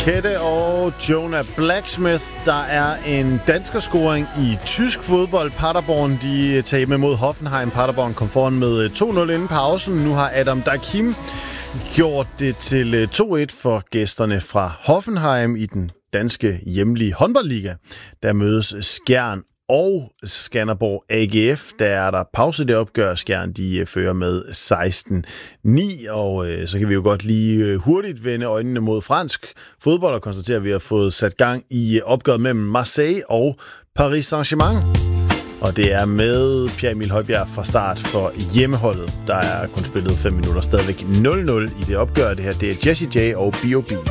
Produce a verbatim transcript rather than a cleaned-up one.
Kette og Jonah Blacksmith. Der er en danskerscoring i tysk fodbold. Paderborn, de taber mod Hoffenheim. Paderborn kom foran med to nul inden pausen. Nu har Adam Dakim gjort det til to et for gæsterne fra Hoffenheim i den danske hjemlige håndboldliga. Der mødes Skjern og Skanderborg A G F. Der er der pause, det opgør. Skjern, de fører med seksten ni, og øh, så kan vi jo godt lige øh, hurtigt vende øjnene mod fransk fodbold og konstatere, at vi har fået sat gang i opgøret mellem Marseille og Paris Saint-Germain. Og det er med Pierre Emil Højbjerg fra start for hjemmeholdet. Der er kun spillet fem minutter, stadigvæk nul nul i det opgør. Det her, det er Jessie J og B O B.